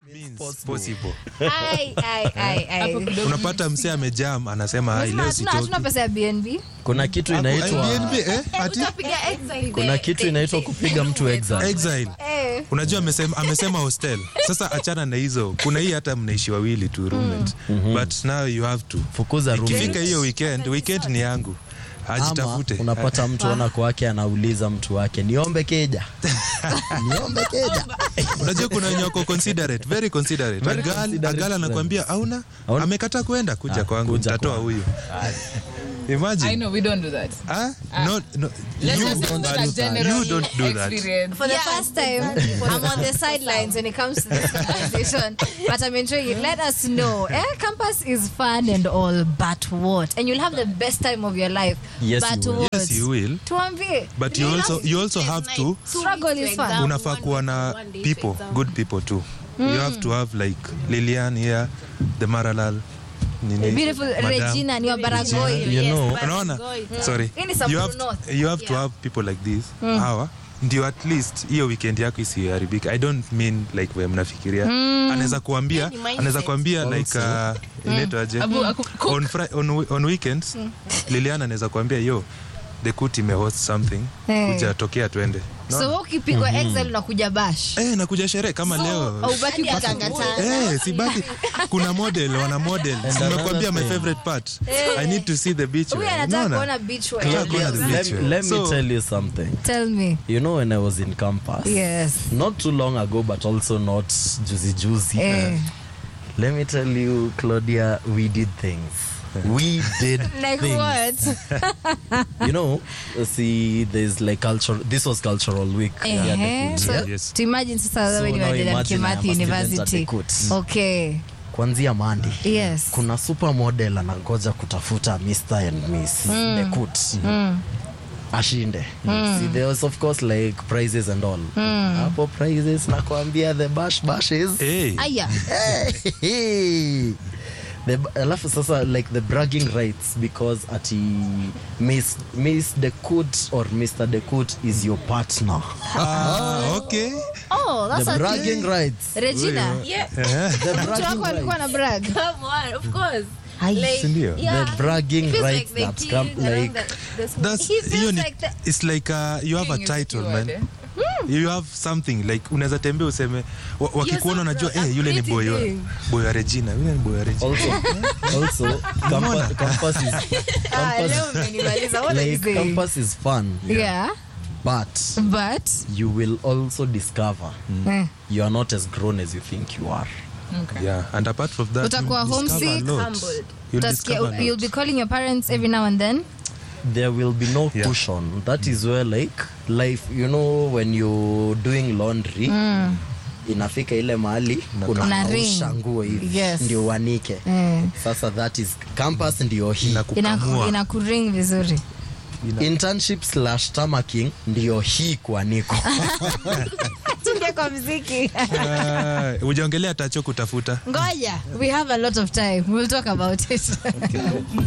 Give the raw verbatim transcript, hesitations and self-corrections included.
means possible. Ai ai ai ai. Unapata msee amejam anasema hai leo sitoki. Tuna pesa ya B N B. Kuna kitu inaitwa B N B eh? Ati Utapiga exile. kuna kitu inaitwa kupiga mtu exile. exile. Eh. Unajua amesema amesema hostel. Sasa achana na hizo. Kuna hii hata mnaishi wawili tu roommate. But now you have to Fukuza roommate. Ikifika hiyo weekend, weekend ni yangu. Ajitafute. Unapata mtu ana kwake anauliza mtu wake niombe keja. Niombe keja. Unajua kuna wenye wako considerate, very considerate. Very Agal, considerate Agal anakuambia hauna, Hauna? amekataa kwenda kuja Ah, kwangu, kuja nitatoa kwangu. huyu. Imagine. I know we don't do that. Ah? No, no. Let's You just don't do do that that. general You don't do that. experience. For the first time, I'm on the sidelines when it comes to this conversation, but I'm enjoying it. Let us know. Eh, campus is fun and all, but what? And you'll have the best time of your life. Yes, but you will. what? Yes, you will. Tuambie. But you also you also have to Struggle is fun. unafaa kuwa na people, good people too. You have to have like Lilian here, the Maralal, nini, Beautiful Madam. Regina, ni wa Baragoi. You know, Unaona? Sorry. Hii ni Samburu You have North. you have to have people like this. Hawa ndio at least hiyo weekend yako isiharibika. I don't mean like wewe mnafikiria. Anaweza kuambia, anaweza kuambia like uh, inaitwaje? Abu, aku- On Friday, on on weekends, Liliana anaweza kuambia yo the kuti me host something, Eh. kuja tokea twende. So ukipigwa exile unakuja bash. Eh, nakuja sherehe kama leo. Au baki kwa tangatanga. Eh, sibaki. Kuna model, wana model. Nimekuambia my favorite part. I need to see the beach. Huyu wear. anataka Unaona? kuona beach wear. Nataka kuona the let, beach wear. let me So, tell you something. Tell me. You know, when I was in campus, Yes. not too long ago, but also not juicy juicy. Eh. Let me tell you, Claudia, we did things. We did Like things. what? You know, see, there's like culture. This was cultural week. Eh. Yeah, So Yes. to imagine sasa So wewe ni now wa Dedan imagine I am Kimathi a student at University. the Court. Okay. Kwanzia Monday. Yes. Kuna supermodel anangoja kutafuta Mister and Miss the Court. Ashinde. See, there was of course like prizes and all. Hapo prizes nakwambia the bash bashes. hey. Aya. Hey. The alafu sasa like the bragging rights because ati Miss Miss the Court or Mister the Court is your partner. Ah, okay. Oh, that's The a bragging rights. Regina. Yeah, The Mtu bragging wako alikuwa rights. na brag. come on, of course. Ai. Like, Sindio? yeah, The bragging it feels rights like the that king come around like the, the school. That's He feels hiyo ni- like the- it's like uh, you have a King is a title, keyword, man. eh? You have something like unaweza tembea useme wa- wakikuona so unajua proud, eh yule ni pretty boy wa big. boy wa Regina, yule ni boy wa Regina. Also, also campus, campus is Ah, campus, leo umenimaliza. What are you like saying? campus is fun, Yeah. but But you will also discover eh, you are not as grown as you think you are. Yeah, and apart from that, Utakuwa you'll discover homesick, a lot. humbled. You'll utasikia- discover a you'll lot. be calling your parents every now and then. There will be no Yeah. cushion. That is where like life, you know, when you're doing laundry, inafika ile mahali Una ring. unaosha nguo hivi Yes. ndio uanike. Eh. Sasa that is campus ndio hii. Ina Kukamua. inakuring vizuri. Internship slash tamaking ndio hii kuaniko. Tunge kwa muziki. Ah, hujaongelea tacho kutafuta. Ngoja, we have a lot of time. We'll talk about it.